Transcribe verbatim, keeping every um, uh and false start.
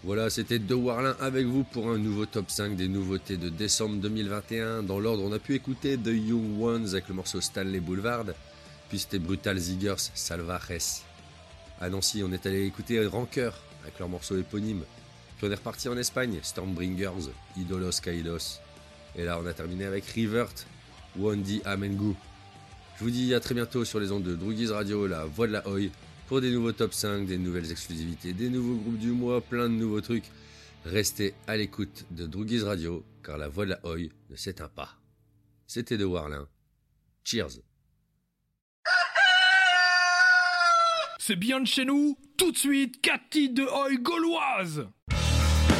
Voilà, c'était De Warlin avec vous pour un nouveau top cinq des nouveautés de décembre deux mille vingt et un. Dans l'ordre, on a pu écouter The Young Ones avec le morceau Stanley Boulevard, puis c'était Brutal Ziggers, Salvajes. À Nancy, on est allé écouter Rancœur avec leur morceau éponyme. Puis on est reparti en Espagne, Stormbringers, Idolos Caídos. Et là, on a terminé avec Revert, Wondi Amengu. Je vous dis à très bientôt sur les ondes de Droogies Radio, la voix de la Oi, pour des nouveaux top cinq, des nouvelles exclusivités, des nouveaux groupes du mois, plein de nouveaux trucs. Restez à l'écoute de Droogies Radio, car la voix de la Oi ne s'éteint pas. C'était De Warlin. Cheers. C'est bien de chez nous. Tout de suite, quatre titres de Oi gauloise.